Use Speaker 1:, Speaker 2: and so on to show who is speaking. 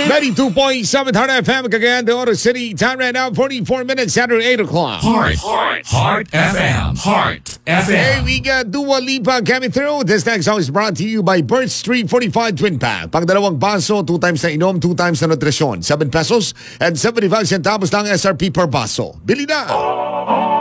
Speaker 1: 92.7 Heart FM, Cagayan de Oro City. Time right now, 44 minutes after 8 o'clock.
Speaker 2: Heart FM. Heart FM.
Speaker 1: Hey, we got Dua Lipa coming through. This next song is brought to you by Birch Street 45 Twin Pack. Pag dalawang baso, 2 times na inom, 2 times na nutrisyon. 7 pesos and 75 centavos lang SRP per baso. Bili na!